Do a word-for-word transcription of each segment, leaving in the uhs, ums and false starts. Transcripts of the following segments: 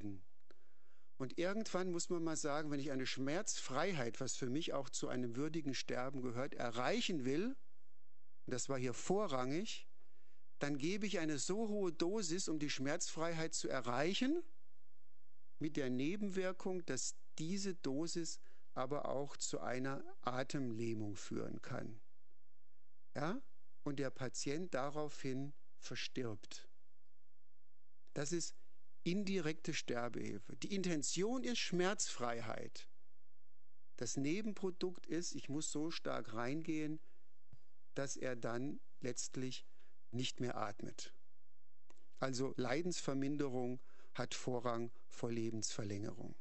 Methoden. Und irgendwann muss man mal sagen, wenn ich eine Schmerzfreiheit, was für mich auch zu einem würdigen Sterben gehört, erreichen will, und das war hier vorrangig, dann gebe ich eine so hohe Dosis, um die Schmerzfreiheit zu erreichen, mit der Nebenwirkung, dass diese Dosis aber auch zu einer Atemlähmung führen kann. Ja? Und der Patient daraufhin verstirbt. Das ist indirekte Sterbehilfe. Die Intention ist Schmerzfreiheit. Das Nebenprodukt ist, ich muss so stark reingehen, dass er dann letztlich nicht mehr atmet. Also Leidensverminderung hat Vorrang vor Lebensverlängerung.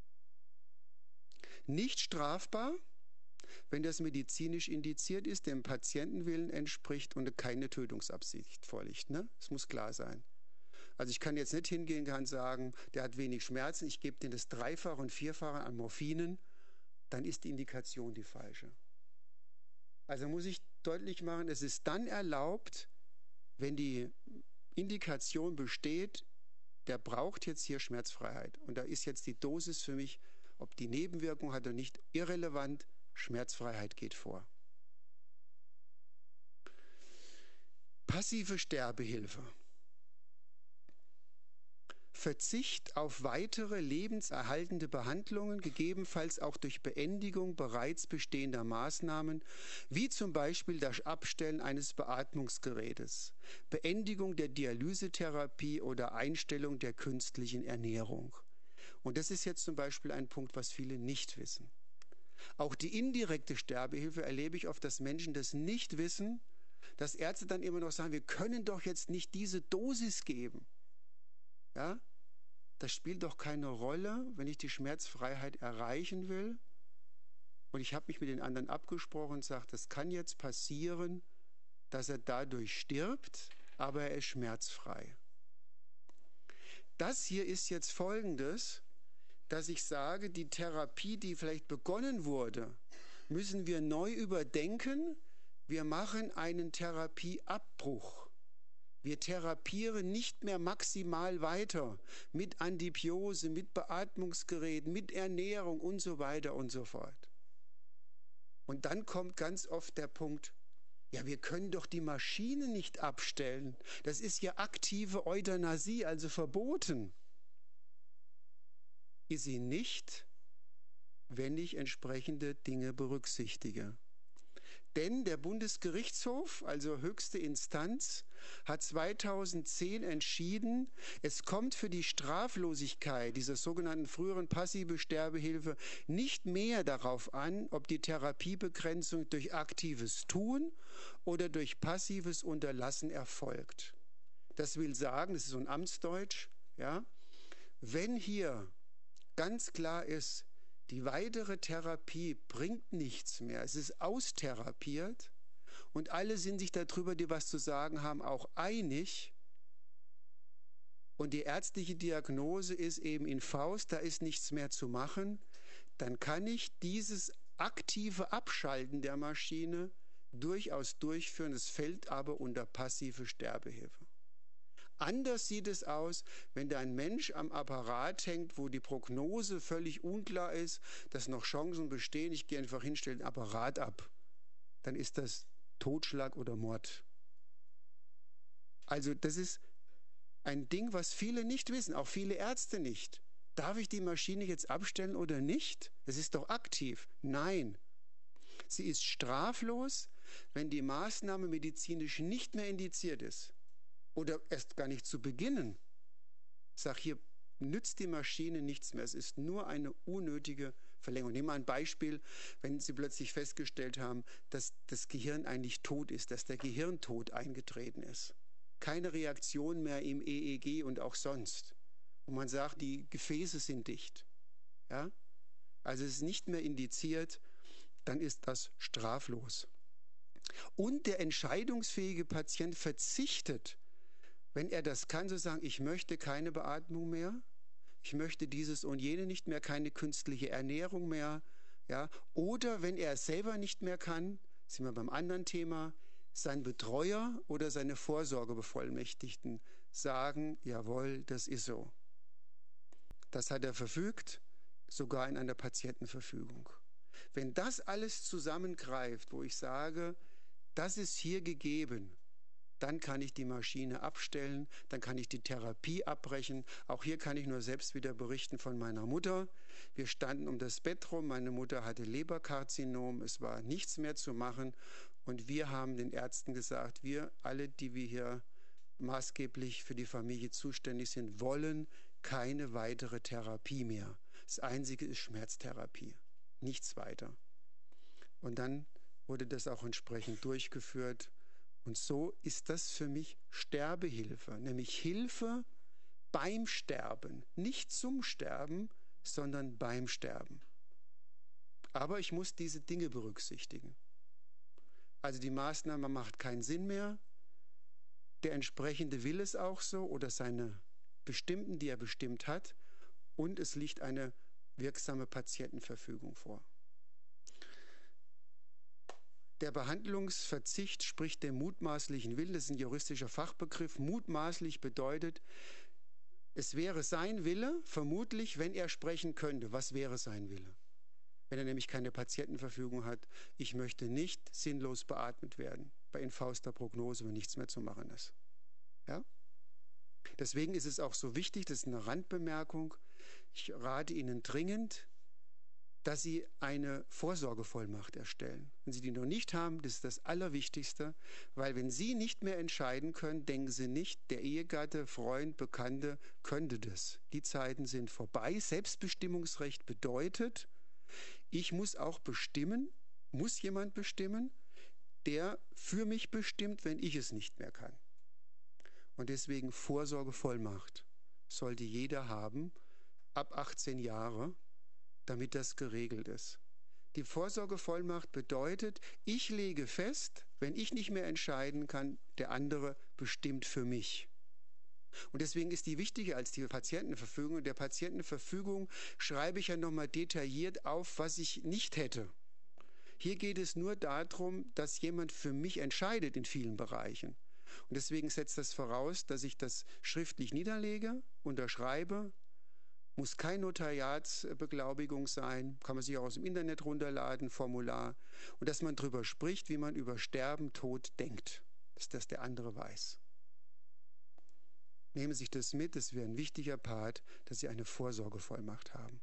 Nicht strafbar, wenn das medizinisch indiziert ist, dem Patientenwillen entspricht und keine Tötungsabsicht vorliegt. Ne? Das muss klar sein. Also ich kann jetzt nicht hingehen und sagen, der hat wenig Schmerzen, ich gebe dem das Dreifache und Vierfache an Morphinen, dann ist die Indikation die falsche. Also muss ich deutlich machen, es ist dann erlaubt, wenn die Indikation besteht, der braucht jetzt hier Schmerzfreiheit. Und da ist jetzt die Dosis für mich, ob die Nebenwirkung hat oder nicht, irrelevant. Schmerzfreiheit geht vor. Passive Sterbehilfe. Verzicht auf weitere lebenserhaltende Behandlungen, gegebenenfalls auch durch Beendigung bereits bestehender Maßnahmen, wie zum Beispiel das Abstellen eines Beatmungsgerätes, Beendigung der Dialysetherapie oder Einstellung der künstlichen Ernährung. Und das ist jetzt zum Beispiel ein Punkt, was viele nicht wissen. Auch die indirekte Sterbehilfe erlebe ich oft, dass Menschen das nicht wissen, dass Ärzte dann immer noch sagen, wir können doch jetzt nicht diese Dosis geben. Ja, das spielt doch keine Rolle, wenn ich die Schmerzfreiheit erreichen will. Und ich habe mich mit den anderen abgesprochen und sage, das kann jetzt passieren, dass er dadurch stirbt, aber er ist schmerzfrei. Das hier ist jetzt Folgendes, dass ich sage, die Therapie, die vielleicht begonnen wurde, müssen wir neu überdenken. Wir machen einen Therapieabbruch. Wir therapieren nicht mehr maximal weiter mit Antibiose, mit Beatmungsgeräten, mit Ernährung und so weiter und so fort. Und dann kommt ganz oft der Punkt, ja, wir können doch die Maschine nicht abstellen. Das ist ja aktive Euthanasie, also verboten. Ist sie nicht, wenn ich entsprechende Dinge berücksichtige. Denn der Bundesgerichtshof, also höchste Instanz, hat zweitausendzehn entschieden, es kommt für die Straflosigkeit dieser sogenannten früheren passive Sterbehilfe nicht mehr darauf an, ob die Therapiebegrenzung durch aktives Tun oder durch passives Unterlassen erfolgt. Das will sagen, das ist so ein Amtsdeutsch, ja, wenn hier ganz klar ist, die weitere Therapie bringt nichts mehr. Es ist austherapiert und alle sind sich darüber, die was zu sagen haben, auch einig. Und die ärztliche Diagnose ist eben in Faust, da ist nichts mehr zu machen. Dann kann ich dieses aktive Abschalten der Maschine durchaus durchführen. Es fällt aber unter passive Sterbehilfe. Anders sieht es aus, wenn da ein Mensch am Apparat hängt, wo die Prognose völlig unklar ist, dass noch Chancen bestehen, ich gehe einfach hin, stelle den Apparat ab. Dann ist das Totschlag oder Mord. Also das ist ein Ding, was viele nicht wissen, auch viele Ärzte nicht. Darf ich die Maschine jetzt abstellen oder nicht? Es ist doch aktiv. Nein. Sie ist straflos, wenn die Maßnahme medizinisch nicht mehr indiziert ist. Oder erst gar nicht zu beginnen. Ich sage, hier nützt die Maschine nichts mehr. Es ist nur eine unnötige Verlängerung. Nehmen wir ein Beispiel, wenn Sie plötzlich festgestellt haben, dass das Gehirn eigentlich tot ist, dass der Gehirntod eingetreten ist. Keine Reaktion mehr im E E G und auch sonst. Und man sagt, die Gefäße sind dicht. Ja? Also es ist nicht mehr indiziert, dann ist das straflos. Und der entscheidungsfähige Patient verzichtet, wenn er das kann, so sagen, ich möchte keine Beatmung mehr, ich möchte dieses und jene nicht mehr, keine künstliche Ernährung mehr, ja, oder wenn er es selber nicht mehr kann, sind wir beim anderen Thema, sein Betreuer oder seine Vorsorgebevollmächtigten sagen, jawohl, das ist so. Das hat er verfügt, sogar in einer Patientenverfügung. Wenn das alles zusammengreift, wo ich sage, das ist hier gegeben, dann kann ich die Maschine abstellen, dann kann ich die Therapie abbrechen. Auch hier kann ich nur selbst wieder berichten von meiner Mutter. Wir standen um das Bett rum, meine Mutter hatte Leberkarzinom, es war nichts mehr zu machen. Und wir haben den Ärzten gesagt, wir alle, die wir hier maßgeblich für die Familie zuständig sind, wollen keine weitere Therapie mehr. Das Einzige ist Schmerztherapie, nichts weiter. Und dann wurde das auch entsprechend durchgeführt. Und so ist das für mich Sterbehilfe, nämlich Hilfe beim Sterben, nicht zum Sterben, sondern beim Sterben. Aber ich muss diese Dinge berücksichtigen. Also die Maßnahme macht keinen Sinn mehr, der entsprechende will es auch so oder seine Bestimmten, die er bestimmt hat, und es liegt eine wirksame Patientenverfügung vor. Der Behandlungsverzicht spricht dem mutmaßlichen Willen, das ist ein juristischer Fachbegriff. Mutmaßlich bedeutet, es wäre sein Wille, vermutlich, wenn er sprechen könnte. Was wäre sein Wille? Wenn er nämlich keine Patientenverfügung hat, ich möchte nicht sinnlos beatmet werden, bei infauster Prognose, wenn nichts mehr zu machen ist. Ja? Deswegen ist es auch so wichtig, das ist eine Randbemerkung, ich rate Ihnen dringend, dass Sie eine Vorsorgevollmacht erstellen. Wenn Sie die noch nicht haben, das ist das Allerwichtigste, weil wenn Sie nicht mehr entscheiden können, denken Sie nicht, der Ehegatte, Freund, Bekannte könnte das. Die Zeiten sind vorbei. Selbstbestimmungsrecht bedeutet, ich muss auch bestimmen, muss jemand bestimmen, der für mich bestimmt, wenn ich es nicht mehr kann. Und deswegen Vorsorgevollmacht sollte jeder haben, ab achtzehn Jahre, damit das geregelt ist. Die Vorsorgevollmacht bedeutet, ich lege fest, wenn ich nicht mehr entscheiden kann, der andere bestimmt für mich. Und deswegen ist die wichtiger als die Patientenverfügung. In der Patientenverfügung schreibe ich ja nochmal detailliert auf, was ich nicht hätte. Hier geht es nur darum, dass jemand für mich entscheidet in vielen Bereichen. Und deswegen setzt das voraus, dass ich das schriftlich niederlege, unterschreibe. Muss keine Notariatsbeglaubigung sein, kann man sich auch aus dem Internet runterladen, Formular. Und dass man darüber spricht, wie man über Sterben, Tod denkt, dass das der andere weiß. Nehmen Sie sich das mit, das wäre ein wichtiger Part, dass Sie eine Vorsorgevollmacht haben.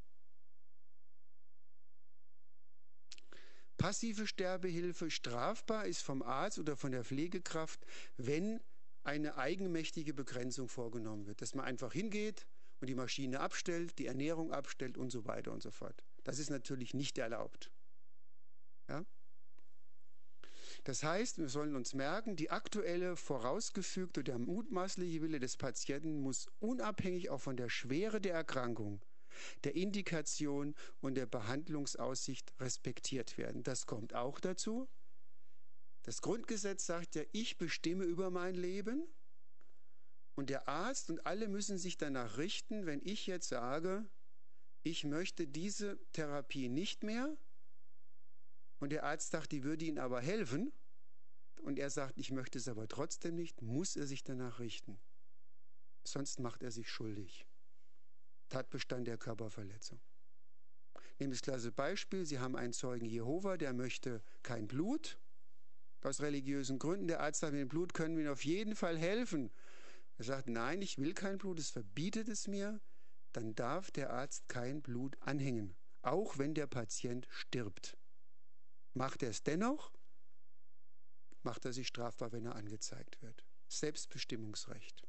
Passive Sterbehilfe strafbar ist vom Arzt oder von der Pflegekraft, wenn eine eigenmächtige Begrenzung vorgenommen wird. Dass man einfach hingeht und die Maschine abstellt, die Ernährung abstellt und so weiter und so fort. Das ist natürlich nicht erlaubt. Ja? Das heißt, wir sollen uns merken, die aktuelle vorausgefügte oder der mutmaßliche Wille des Patienten muss unabhängig auch von der Schwere der Erkrankung, der Indikation und der Behandlungsaussicht respektiert werden. Das kommt auch dazu. Das Grundgesetz sagt ja, ich bestimme über mein Leben. Und der Arzt und alle müssen sich danach richten, wenn ich jetzt sage, ich möchte diese Therapie nicht mehr und der Arzt sagt, die würde Ihnen aber helfen und er sagt, ich möchte es aber trotzdem nicht, muss er sich danach richten. Sonst macht er sich schuldig. Tatbestand der Körperverletzung. Nehmen Sie das klasse Beispiel, Sie haben einen Zeugen Jehova, der möchte kein Blut, aus religiösen Gründen. Der Arzt sagt, mit dem Blut können wir Ihnen auf jeden Fall helfen. Er sagt, nein, ich will kein Blut, es verbietet es mir, dann darf der Arzt kein Blut anhängen, auch wenn der Patient stirbt. Macht er es dennoch, macht er sich strafbar, wenn er angezeigt wird. Selbstbestimmungsrecht.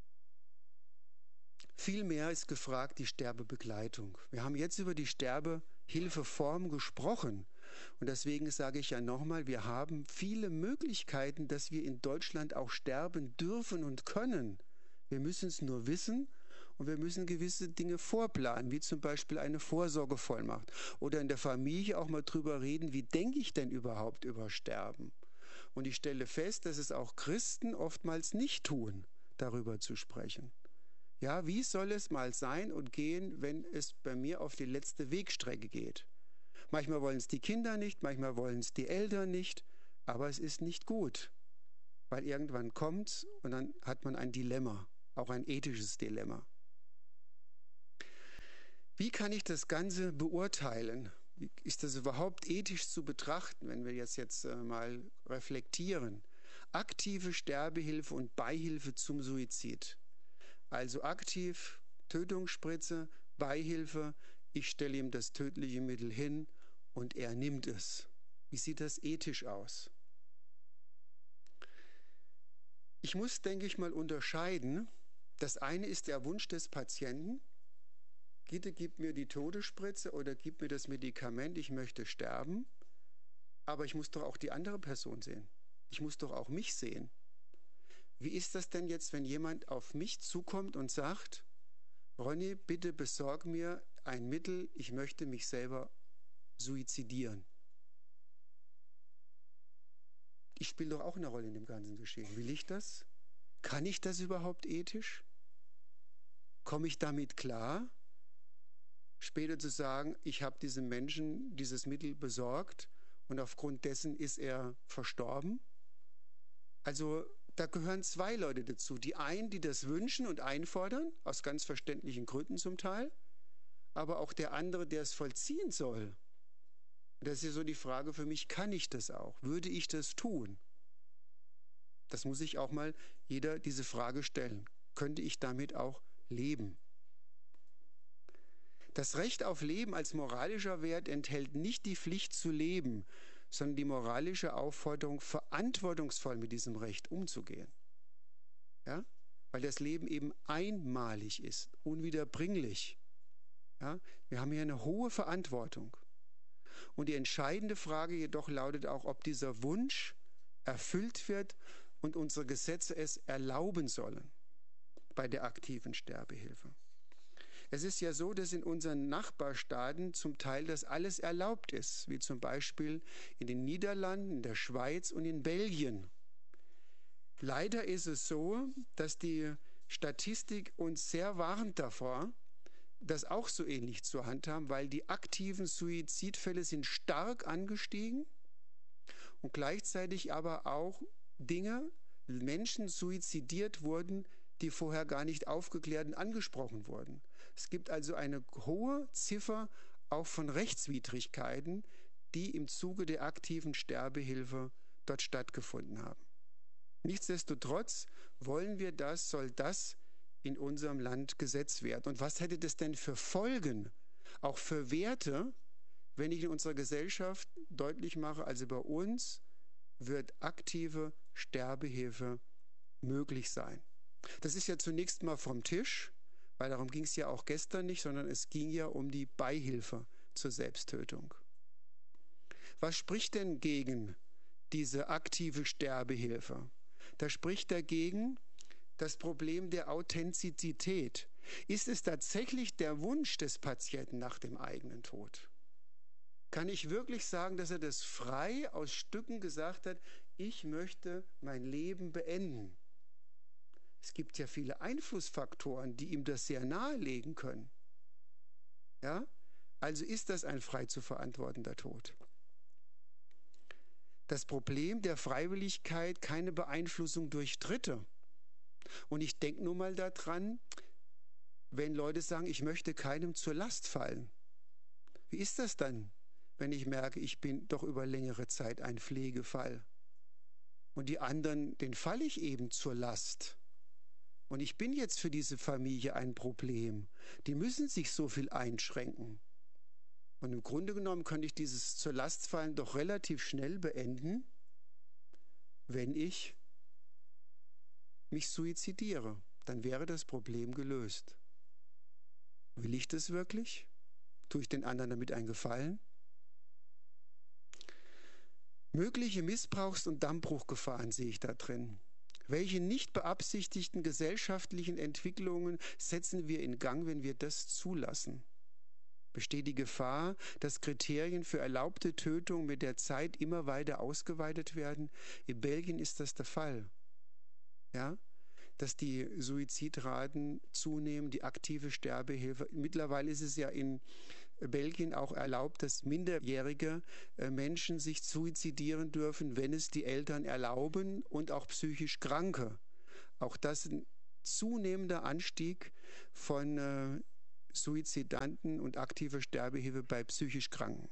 Vielmehr ist gefragt die Sterbebegleitung. Wir haben jetzt über die Sterbehilfeform gesprochen. Und deswegen sage ich ja nochmal, wir haben viele Möglichkeiten, dass wir in Deutschland auch sterben dürfen und können. Wir müssen es nur wissen und wir müssen gewisse Dinge vorplanen, wie zum Beispiel eine Vorsorgevollmacht. Oder in der Familie auch mal drüber reden, wie denke ich denn überhaupt über Sterben? Und ich stelle fest, dass es auch Christen oftmals nicht tun, darüber zu sprechen. Ja, wie soll es mal sein und gehen, wenn es bei mir auf die letzte Wegstrecke geht? Manchmal wollen es die Kinder nicht, manchmal wollen es die Eltern nicht, aber es ist nicht gut, weil irgendwann kommt's und dann hat man ein Dilemma, auch ein ethisches Dilemma. Wie kann ich das Ganze beurteilen? Wie ist das überhaupt ethisch zu betrachten, wenn wir jetzt, jetzt äh, mal reflektieren? Aktive Sterbehilfe und Beihilfe zum Suizid. Also aktiv Tötungsspritze, Beihilfe, ich stelle ihm das tödliche Mittel hin und er nimmt es. Wie sieht das ethisch aus? Ich muss, denke ich mal, unterscheiden. Das eine ist der Wunsch des Patienten. Bitte gib mir die Todesspritze oder gib mir das Medikament, ich möchte sterben. Aber ich muss doch auch die andere Person sehen. Ich muss doch auch mich sehen. Wie ist das denn jetzt, wenn jemand auf mich zukommt und sagt, Ronny, bitte besorg mir ein Mittel, ich möchte mich selber suizidieren. Ich spiele doch auch eine Rolle in dem ganzen Geschehen. Will ich das? Kann ich das überhaupt ethisch? Komme ich damit klar? Später zu sagen, ich habe diesem Menschen dieses Mittel besorgt und aufgrund dessen ist er verstorben? Also da gehören zwei Leute dazu. Die einen, die das wünschen und einfordern, aus ganz verständlichen Gründen zum Teil, aber auch der andere, der es vollziehen soll. Das ist ja so die Frage für mich, kann ich das auch? Würde ich das tun? Das muss sich auch mal jeder diese Frage stellen. Könnte ich damit auch leben? Das Recht auf Leben als moralischer Wert enthält nicht die Pflicht zu leben, sondern die moralische Aufforderung, verantwortungsvoll mit diesem Recht umzugehen. Ja? Weil das Leben eben einmalig ist, unwiederbringlich. Ja? Wir haben hier eine hohe Verantwortung. Und die entscheidende Frage jedoch lautet auch, ob dieser Wunsch erfüllt wird und unsere Gesetze es erlauben sollen bei der aktiven Sterbehilfe. Es ist ja so, dass in unseren Nachbarstaaten zum Teil das alles erlaubt ist, wie zum Beispiel in den Niederlanden, in der Schweiz und in Belgien. Leider ist es so, dass die Statistik uns sehr warnt davor, das auch so ähnlich zu handhaben, weil die aktiven Suizidfälle sind stark angestiegen und gleichzeitig aber auch Dinge, Menschen suizidiert wurden, die vorher gar nicht aufgeklärt und angesprochen wurden. Es gibt also eine hohe Ziffer auch von Rechtswidrigkeiten, die im Zuge der aktiven Sterbehilfe dort stattgefunden haben. Nichtsdestotrotz wollen wir das, soll das in unserem Land gesetzt werden. Und was hätte das denn für Folgen, auch für Werte, wenn ich in unserer Gesellschaft deutlich mache, also bei uns wird aktive Sterbehilfe möglich sein. Das ist ja zunächst mal vom Tisch, weil darum ging es ja auch gestern nicht, sondern es ging ja um die Beihilfe zur Selbsttötung. Was spricht denn gegen diese aktive Sterbehilfe? Da spricht dagegen das Problem der Authentizität. Ist es tatsächlich der Wunsch des Patienten nach dem eigenen Tod? Kann ich wirklich sagen, dass er das frei aus Stücken gesagt hat, ich möchte mein Leben beenden? Es gibt ja viele Einflussfaktoren, die ihm das sehr nahelegen können. Ja? Also ist das ein frei zu verantwortender Tod. Das Problem der Freiwilligkeit, keine Beeinflussung durch Dritte. Und ich denke nur mal daran, wenn Leute sagen, ich möchte keinem zur Last fallen. Wie ist das dann, wenn ich merke, ich bin doch über längere Zeit ein Pflegefall? Und die anderen, den falle ich eben zur Last. Und ich bin jetzt für diese Familie ein Problem. Die müssen sich so viel einschränken. Und im Grunde genommen könnte ich dieses zur Last fallen doch relativ schnell beenden, wenn ich mich suizidiere. Dann wäre das Problem gelöst. Will ich das wirklich? Tue ich den anderen damit einen Gefallen? Mögliche Missbrauchs- und Dammbruchgefahren sehe ich da drin. Welche nicht beabsichtigten gesellschaftlichen Entwicklungen setzen wir in Gang, wenn wir das zulassen? Besteht die Gefahr, dass Kriterien für erlaubte Tötung mit der Zeit immer weiter ausgeweitet werden? In Belgien ist das der Fall. Ja? Dass die Suizidraten zunehmen, die aktive Sterbehilfe. Mittlerweile ist es ja in Belgien auch erlaubt, dass minderjährige Menschen sich suizidieren dürfen, wenn es die Eltern erlauben und auch psychisch Kranke. Auch das ist ein zunehmender Anstieg von Suizidanten und aktive Sterbehilfe bei psychisch Kranken.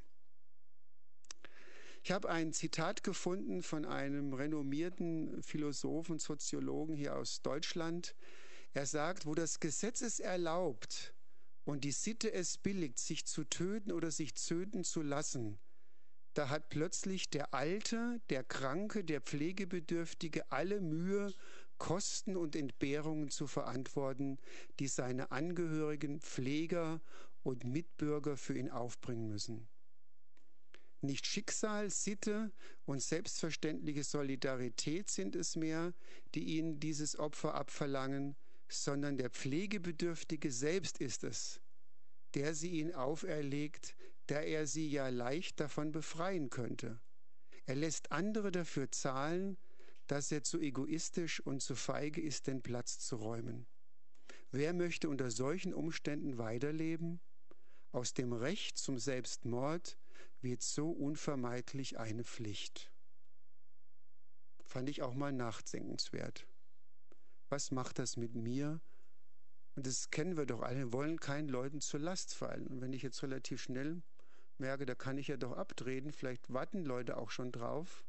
Ich habe ein Zitat gefunden von einem renommierten Philosophen, Soziologen hier aus Deutschland. Er sagt, wo das Gesetz es erlaubt und die Sitte es billigt, sich zu töten oder sich töten zu lassen, da hat plötzlich der Alte, der Kranke, der Pflegebedürftige alle Mühe, Kosten und Entbehrungen zu verantworten, die seine Angehörigen, Pfleger und Mitbürger für ihn aufbringen müssen. Nicht Schicksal, Sitte und selbstverständliche Solidarität sind es mehr, die ihnen dieses Opfer abverlangen, sondern der Pflegebedürftige selbst ist es, der sie ihnen auferlegt, da er sie ja leicht davon befreien könnte. Er lässt andere dafür zahlen, dass er zu egoistisch und zu feige ist, den Platz zu räumen. Wer möchte unter solchen Umständen weiterleben? Aus dem Recht zum Selbstmord wird so unvermeidlich eine Pflicht. Fand ich auch mal nachdenkenswert. Was macht das mit mir? Und das kennen wir doch alle, wir wollen keinen Leuten zur Last fallen. Und wenn ich jetzt relativ schnell merke, da kann ich ja doch abtreten, vielleicht warten Leute auch schon drauf.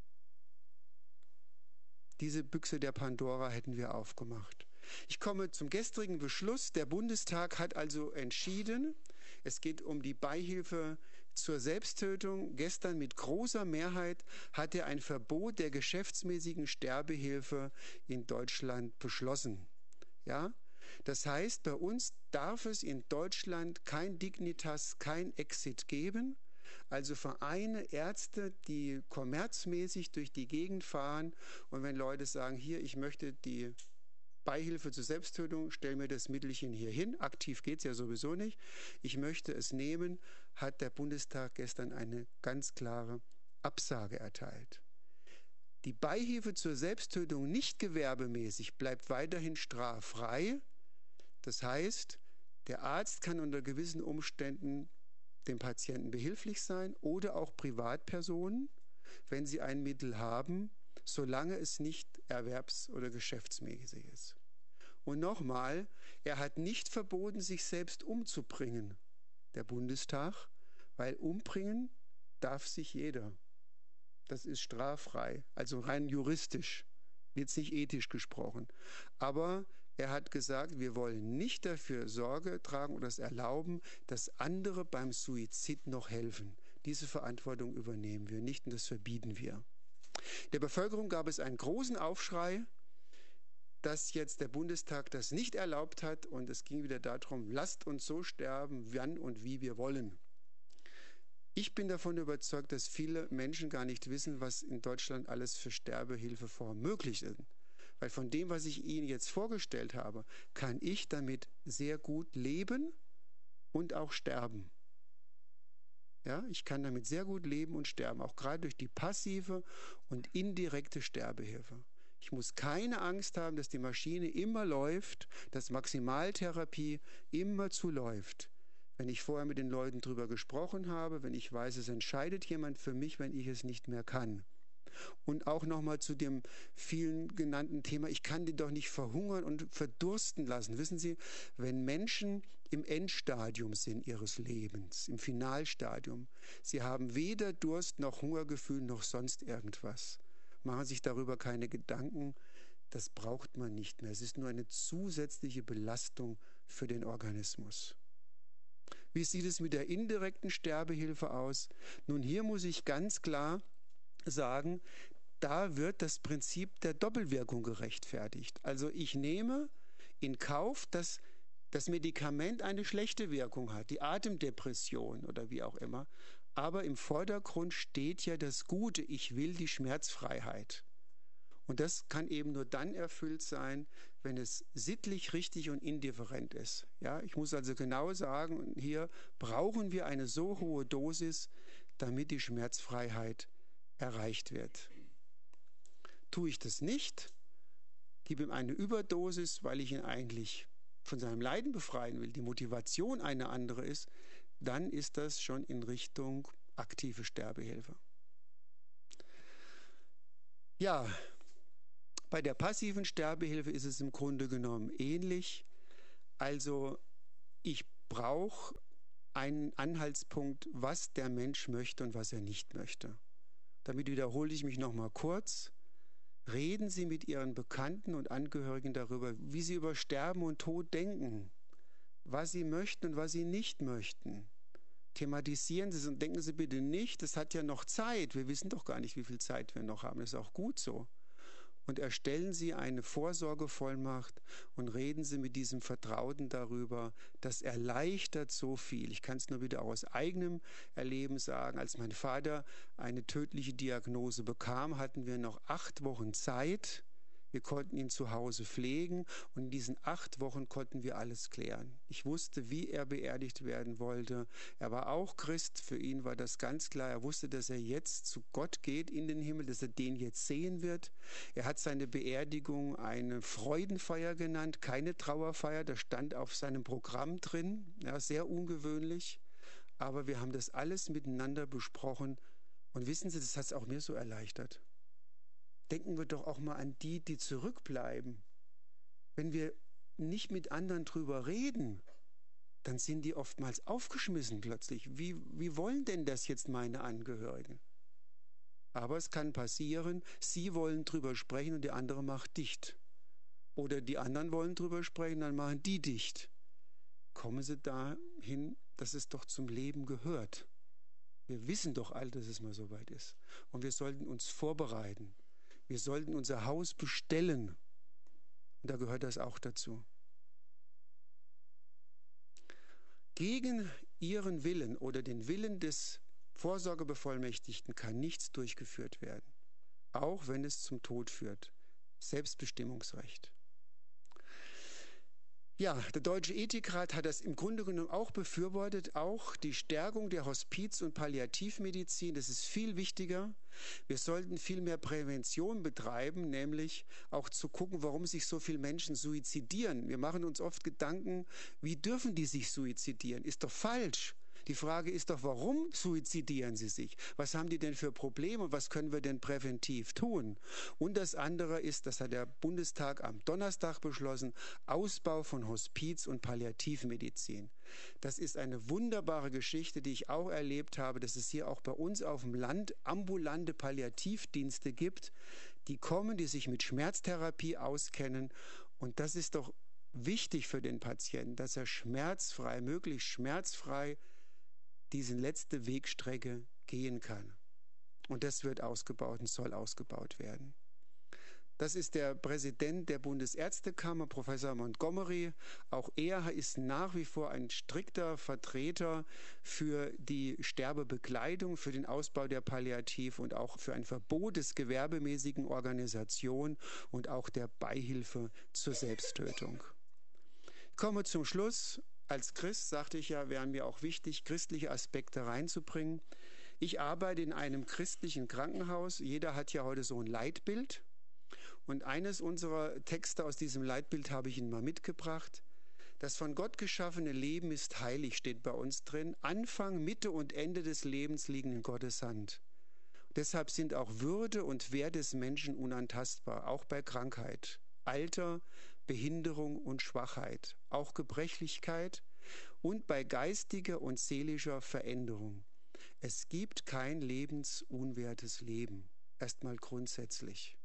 Diese Büchse der Pandora hätten wir aufgemacht. Ich komme zum gestrigen Beschluss. Der Bundestag hat also entschieden, es geht um die Beihilfe zur Selbsttötung. Gestern mit großer Mehrheit hat er ein Verbot der geschäftsmäßigen Sterbehilfe in Deutschland beschlossen. Ja? Das heißt, bei uns darf es in Deutschland kein Dignitas, kein Exit geben. Also Vereine, Ärzte, die kommerzmäßig durch die Gegend fahren und wenn Leute sagen, hier, ich möchte die Beihilfe zur Selbsttötung, stell mir das Mittelchen hier hin, aktiv geht es ja sowieso nicht, ich möchte es nehmen, hat der Bundestag gestern eine ganz klare Absage erteilt. Die Beihilfe zur Selbsttötung nicht gewerbemäßig bleibt weiterhin straffrei. Das heißt, der Arzt kann unter gewissen Umständen dem Patienten behilflich sein oder auch Privatpersonen, wenn sie ein Mittel haben, solange es nicht erwerbs- oder geschäftsmäßig ist. Und nochmal, er hat nicht verboten, sich selbst umzubringen, der Bundestag, weil umbringen darf sich jeder. Das ist straffrei, also rein juristisch, wird nicht ethisch gesprochen. Aber er hat gesagt, wir wollen nicht dafür Sorge tragen oder es erlauben, dass andere beim Suizid noch helfen. Diese Verantwortung übernehmen wir nicht und das verbieten wir. Der Bevölkerung gab es einen großen Aufschrei, dass jetzt der Bundestag das nicht erlaubt hat und es ging wieder darum, lasst uns so sterben, wann und wie wir wollen. Ich bin davon überzeugt, dass viele Menschen gar nicht wissen, was in Deutschland alles für Sterbehilfeformen möglich ist. Weil von dem, was ich Ihnen jetzt vorgestellt habe, kann ich damit sehr gut leben und auch sterben. Ja, ich kann damit sehr gut leben und sterben, auch gerade durch die passive und indirekte Sterbehilfe. Ich muss keine Angst haben, dass die Maschine immer läuft, dass Maximaltherapie immer zuläuft. Wenn ich vorher mit den Leuten drüber gesprochen habe, wenn ich weiß, es entscheidet jemand für mich, wenn ich es nicht mehr kann. Und auch nochmal zu dem vielen genannten Thema, ich kann die doch nicht verhungern und verdursten lassen. Wissen Sie, wenn Menschen im Endstadium sind ihres Lebens, im Finalstadium, sie haben weder Durst noch Hungergefühl noch sonst irgendwas, machen sich darüber keine Gedanken, das braucht man nicht mehr. Es ist nur eine zusätzliche Belastung für den Organismus. Wie sieht es mit der indirekten Sterbehilfe aus? Nun, hier muss ich ganz klar sagen, da wird das Prinzip der Doppelwirkung gerechtfertigt. Also ich nehme in Kauf, dass das Medikament eine schlechte Wirkung hat, die Atemdepression oder wie auch immer. Aber im Vordergrund steht ja das Gute, ich will die Schmerzfreiheit. Und das kann eben nur dann erfüllt sein, wenn es sittlich richtig und indifferent ist. Ja, ich muss also genau sagen, hier brauchen wir eine so hohe Dosis, damit die Schmerzfreiheit erreicht wird. Tue ich das nicht, gebe ihm eine Überdosis, weil ich ihn eigentlich von seinem Leiden befreien will, die Motivation eine andere ist, dann ist das schon in Richtung aktive Sterbehilfe. Ja, bei der passiven Sterbehilfe ist es im Grunde genommen ähnlich. Also ich braucht einen Anhaltspunkt, was der Mensch möchte und was er nicht möchte. Damit wiederhole ich mich noch mal kurz. Reden Sie mit Ihren Bekannten und Angehörigen darüber, wie Sie über Sterben und Tod denken, was Sie möchten und was Sie nicht möchten. Thematisieren Sie es und denken Sie bitte nicht, das hat ja noch Zeit. Wir wissen doch gar nicht, wie viel Zeit wir noch haben. Das ist auch gut so. Und erstellen Sie eine Vorsorgevollmacht und reden Sie mit diesem Vertrauten darüber. Das erleichtert so viel. Ich kann es nur wieder aus eigenem Erleben sagen. Als mein Vater eine tödliche Diagnose bekam, hatten wir noch acht Wochen Zeit. Wir konnten ihn zu Hause pflegen und in diesen acht Wochen konnten wir alles klären. Ich wusste, wie er beerdigt werden wollte. Er war auch Christ, für ihn war das ganz klar. Er wusste, dass er jetzt zu Gott geht in den Himmel, dass er den jetzt sehen wird. Er hat seine Beerdigung eine Freudenfeier genannt, keine Trauerfeier. Das stand auf seinem Programm drin, ja, sehr ungewöhnlich. Aber wir haben das alles miteinander besprochen und wissen Sie, das hat es auch mir so erleichtert. Denken wir doch auch mal an die, die zurückbleiben. Wenn wir nicht mit anderen drüber reden, dann sind die oftmals aufgeschmissen plötzlich. Wie, wie wollen denn das jetzt meine Angehörigen? Aber es kann passieren, sie wollen drüber sprechen und der andere macht dicht. Oder die anderen wollen drüber sprechen, dann machen die dicht. Kommen Sie dahin, dass es doch zum Leben gehört. Wir wissen doch alle, dass es mal so weit ist. Und wir sollten uns vorbereiten. Wir sollten unser Haus bestellen. Und da gehört das auch dazu. Gegen ihren Willen oder den Willen des Vorsorgebevollmächtigten kann nichts durchgeführt werden. Auch wenn es zum Tod führt. Selbstbestimmungsrecht. Ja, der Deutsche Ethikrat hat das im Grunde genommen auch befürwortet, auch die Stärkung der Hospiz- und Palliativmedizin, das ist viel wichtiger. Wir sollten viel mehr Prävention betreiben, nämlich auch zu gucken, warum sich so viele Menschen suizidieren. Wir machen uns oft Gedanken, wie dürfen die sich suizidieren? Ist doch falsch. Die Frage ist doch, warum suizidieren sie sich? Was haben die denn für Probleme und was können wir denn präventiv tun? Und das andere ist, das hat der Bundestag am Donnerstag beschlossen, Ausbau von Hospiz- und Palliativmedizin. Das ist eine wunderbare Geschichte, die ich auch erlebt habe, dass es hier auch bei uns auf dem Land ambulante Palliativdienste gibt, die kommen, die sich mit Schmerztherapie auskennen. Und das ist doch wichtig für den Patienten, dass er schmerzfrei, möglichst schmerzfrei diese letzte Wegstrecke gehen kann. Und das wird ausgebaut und soll ausgebaut werden. Das ist der Präsident der Bundesärztekammer, Professor Montgomery. Auch er ist nach wie vor ein strikter Vertreter für die Sterbebekleidung, für den Ausbau der Palliativ und auch für ein Verbot des gewerbemäßigen Organisation und auch der Beihilfe zur Selbsttötung. Ich komme zum Schluss. Als Christ, sagte ich ja, wäre mir auch wichtig, christliche Aspekte reinzubringen. Ich arbeite in einem christlichen Krankenhaus. Jeder hat ja heute so ein Leitbild. Und eines unserer Texte aus diesem Leitbild habe ich Ihnen mal mitgebracht. Das von Gott geschaffene Leben ist heilig, steht bei uns drin. Anfang, Mitte und Ende des Lebens liegen in Gottes Hand. Deshalb sind auch Würde und Wert des Menschen unantastbar, auch bei Krankheit, Alter, Behinderung und Schwachheit, auch Gebrechlichkeit und bei geistiger und seelischer Veränderung. Es gibt kein lebensunwertes Leben, erstmal grundsätzlich.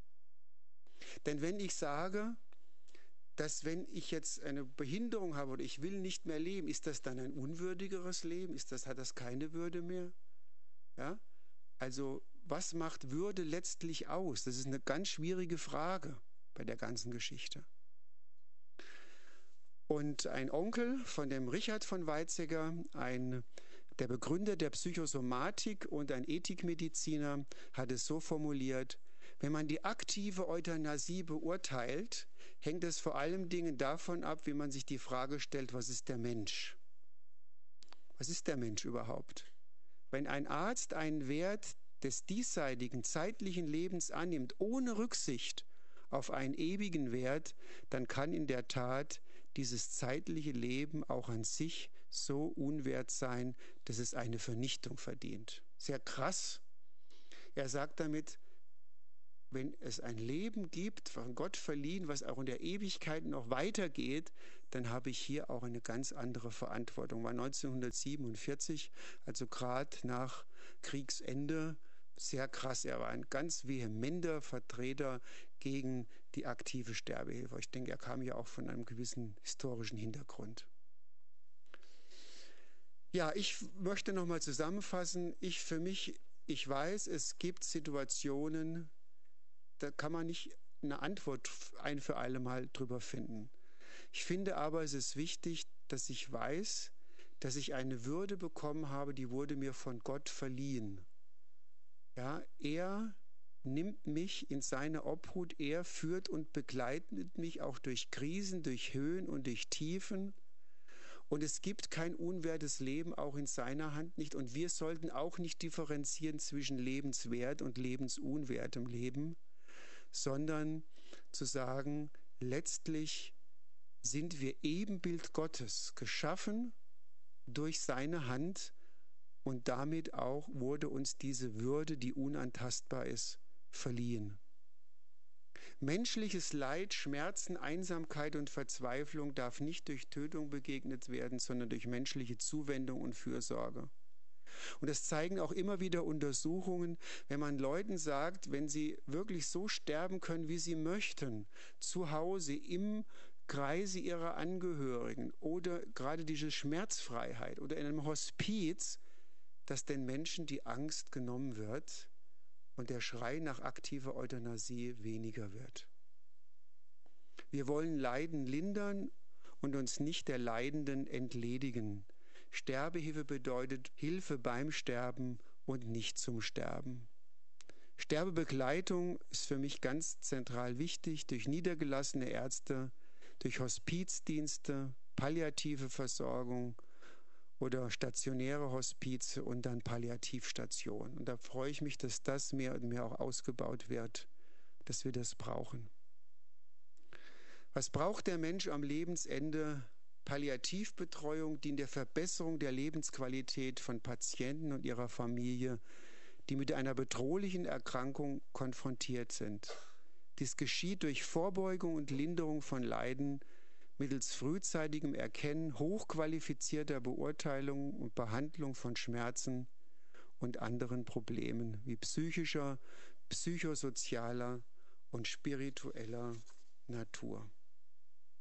Denn wenn ich sage, dass wenn ich jetzt eine Behinderung habe oder ich will nicht mehr leben, ist das dann ein unwürdigeres Leben? Ist das, hat das keine Würde mehr? Ja? Also was macht Würde letztlich aus? Das ist eine ganz schwierige Frage bei der ganzen Geschichte. Und ein Onkel von dem Richard von Weizsäcker, ein, der Begründer der Psychosomatik und ein Ethikmediziner, hat es so formuliert: Wenn man die aktive Euthanasie beurteilt, hängt es vor allen Dingen davon ab, wie man sich die Frage stellt, was ist der Mensch? Was ist der Mensch überhaupt? Wenn ein Arzt einen Wert des diesseitigen, zeitlichen Lebens annimmt, ohne Rücksicht auf einen ewigen Wert, dann kann in der Tat dieses zeitliche Leben auch an sich so unwert sein, dass es eine Vernichtung verdient. Sehr krass. Er sagt damit, wenn es ein Leben gibt, von Gott verliehen, was auch in der Ewigkeit noch weitergeht, dann habe ich hier auch eine ganz andere Verantwortung. War neunzehnhundertsiebenundvierzig, also gerade nach Kriegsende, sehr krass. Er war ein ganz vehementer Vertreter gegen die aktive Sterbehilfe. Ich denke, er kam ja auch von einem gewissen historischen Hintergrund. Ja, ich möchte nochmal zusammenfassen. Ich für mich, ich weiß, es gibt Situationen, da kann man nicht eine Antwort ein für alle Mal drüber finden. Ich finde aber, es ist wichtig, dass ich weiß, dass ich eine Würde bekommen habe, die wurde mir von Gott verliehen. Ja, er nimmt mich in seine Obhut, er führt und begleitet mich auch durch Krisen, durch Höhen und durch Tiefen. Und es gibt kein unwertes Leben, auch in seiner Hand nicht. Und wir sollten auch nicht differenzieren zwischen lebenswert und lebensunwertem Leben, sondern zu sagen, letztlich sind wir Ebenbild Gottes, geschaffen durch seine Hand, und damit auch wurde uns diese Würde, die unantastbar ist, verliehen. Menschliches Leid, Schmerzen, Einsamkeit und Verzweiflung darf nicht durch Tötung begegnet werden, sondern durch menschliche Zuwendung und Fürsorge. Und das zeigen auch immer wieder Untersuchungen, wenn man Leuten sagt, wenn sie wirklich so sterben können, wie sie möchten, zu Hause, im Kreise ihrer Angehörigen oder gerade diese Schmerzfreiheit oder in einem Hospiz, dass den Menschen die Angst genommen wird und der Schrei nach aktiver Euthanasie weniger wird. Wir wollen Leiden lindern und uns nicht der Leidenden entledigen. Sterbehilfe bedeutet Hilfe beim Sterben und nicht zum Sterben. Sterbebegleitung ist für mich ganz zentral wichtig, durch niedergelassene Ärzte, durch Hospizdienste, palliative Versorgung oder stationäre Hospize und dann Palliativstationen. Und da freue ich mich, dass das mehr und mehr auch ausgebaut wird, dass wir das brauchen. Was braucht der Mensch am Lebensende? Palliativbetreuung dient der Verbesserung der Lebensqualität von Patienten und ihrer Familie, die mit einer bedrohlichen Erkrankung konfrontiert sind. Dies geschieht durch Vorbeugung und Linderung von Leiden mittels frühzeitigem Erkennen, hochqualifizierter Beurteilung und Behandlung von Schmerzen und anderen Problemen wie psychischer, psychosozialer und spiritueller Natur.